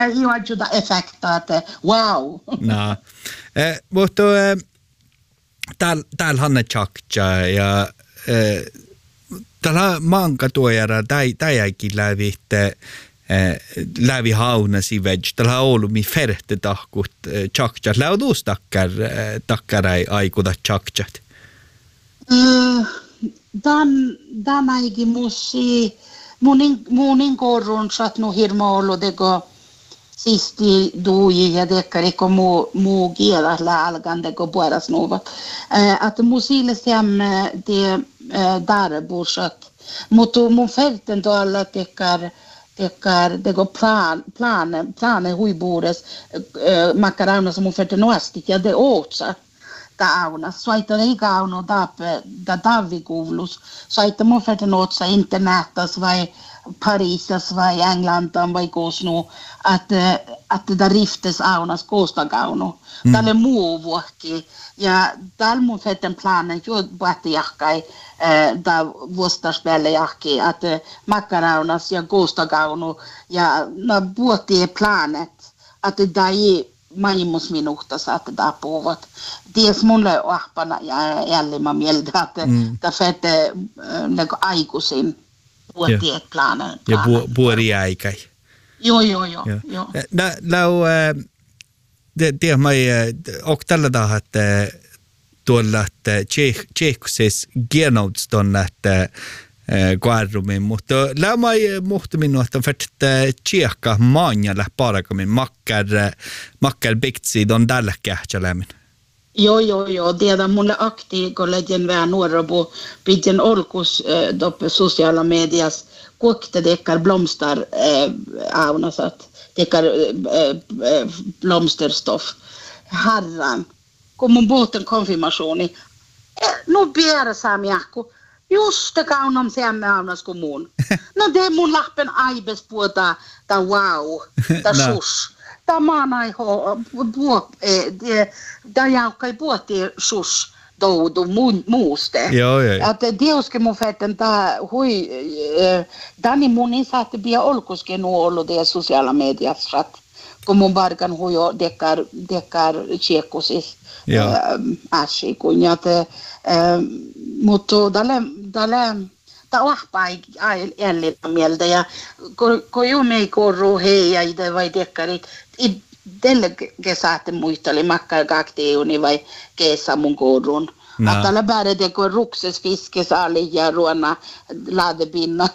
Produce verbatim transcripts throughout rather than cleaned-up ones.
io aggiungo effektat, wow. No, eh, mutta eh, täällä täällä Hanne Chakcha ja eh, täällä manka tuojara tai tai äikin lävitte lävi haunasi veg täällä ollut mi ferte tahkut Chakcha läudus takkar takkarai aikuda Chakchat. Uh, dan dan äikin musi munin munin korun satnu hirma ollut deko sisti dui ja dekkari ko mu mu giera la algan deko pueras novat. Uh, att musile sem de uh, där borsat. Mutta mun felten då alla dekkar dekkar deko plan plan planen huibuures uh, makarana som mun felten noasti ja de otsa. Auna. Soita ei kauno dape da davikuulus. Soita mun färden otsa internetas vai Parisas vai Englantan vai kosnu att att det riftes aunas kosta kauno. Mm. Tälle muu vuokki ja tällä mun färden planen jo bahti jahkai da vuostaspelle jahki att makaraunas ja kosta kauno ja na buotti planet att det ei maailmassa minusta saattaa tapuvat. Ties mulle ahpana ja jälleen mä mieltä, että mm. fette niinku aikuisin vuotiet planen. Ja puori aikai. Joo, joo, joo. joo. Nä, lau, tiedä, mä ook tällä tahan, että tuolla, että tjehkusis genouts tuonne, että kuarrumin, mutta lämä ei muhtu minua, että färdet tjekka maanjalle parakamin makkar, makkar biktsi don tällä kähtsälämin. Joo, joo, joo. Tiedän mulle akti, kun leggen vähän nuora på pidden olkus doppe sociala medias kuokte dekkar blomstar aunasat, dekkar blomsterstoff. Herran, kun mun båten konfirmationi, no biera saamiakku. Just det kaunom semme aunas kuin mun. No det mun lahpen aibes puota ta wow, ta sus. Ta maanai ho puo ta jaukkai puoti sus doudu muuste. Joo, joo. Att deuske mun fetten ta hui dani mun insaatte bia olkuske nu ollut det sociala mediassa. Kun mun barkan hujo dekkar dekkar tjekkusis. Äsi kun ja te mutta dalle dalle ta wahpai ai jällillä mieltä ja kun ju mei korru hei ja ide vai dekkarit i delle kesaatte muisteli makkar kaktiuni vai keessa mun korrun. No. Att alla bara det går rukses fiskes ali ja ruona ladepinnat.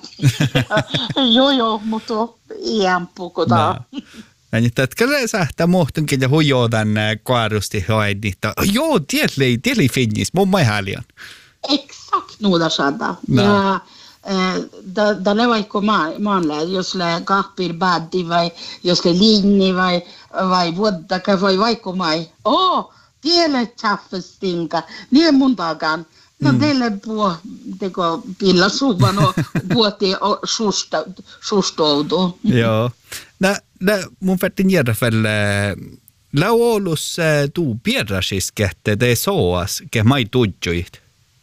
Jo jo, mutta iän pukota. Niin, että kyllä sähtää muhtunkin ja hujoo tänne koarusti hoidita. Joo, tiedli, tiedli finnis, mun mai häliön. Exakt nuuda sada. No. Ja da, da le vaikka maanle, jos le kahpir baddi vai jos le linni vai, vai vuoddaka vai vaikka mai. Oh, tiedle tjaffestinka, niin mun takan. No mm. teille puo, teko pilla suvano vuoti susta, sustoutuu. Joo. Nä, nä mun färtin järfälle lauolus tuu pierrasiske, että te soas, ke mai tudjuit?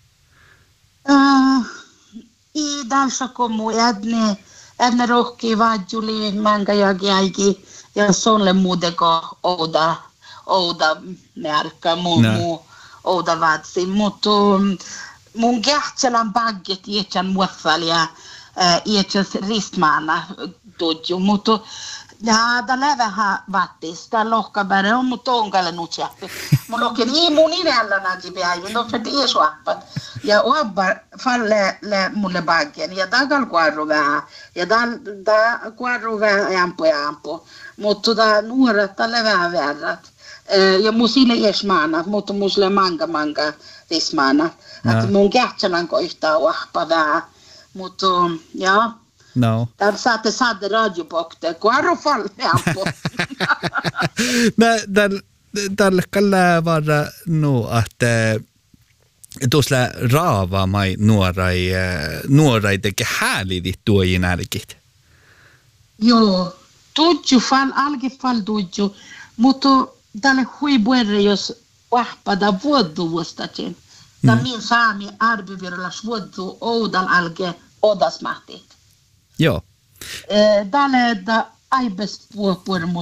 Uh, I dansa komu edne, edne rohki vadjuli, manga jagi aiki, ja sonle muudeko ouda, ouda märkä, mu, no. mu, ouda vadsi, mutta mun kähtsälän bagget ietsän muoffal ja ietsän ristmaana tudju, mutta ja da lävähän vattis, da lohkabäre on mut onkalle nyt jäppi. Mun lohki niin mun inällä näki päivin, no färt ei suappat. Ja oabba falle le mulle baggen, ja da gal kuarru vähän, ja da, da kuarru vähän jampu jampu. Mutta da nuoret da lävähän verrat. Ja mun sille esmaana, mutta mun sille manga manga rismaana. Että mun kähtsälän koihtaa oappa vähän. Mutta ja. No. Där satte sadde radiobokte, kuarru falle jampu. Där där kalla vara nu att tuossa raava mai nuorai nuorai teke häälidit tuojin älkit. Joo, tudju fall alge fall tudju, mutta tälle huibuerre jos wahpada vuoddu vuostatin. Da min saami arbivirlas vuoddu oudan alge odasmahtit. Joo. Tälle da aibes puo puo